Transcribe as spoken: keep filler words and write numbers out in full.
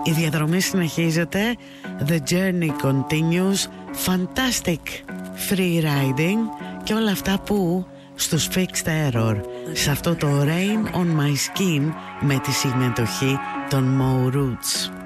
Η διαδρομή συνεχίζεται. The journey continues. Fantastic free riding και όλα αυτά που στους Fixed Error, σε αυτό το Rain on My Skin με τη συμμετοχή των Mo Roots.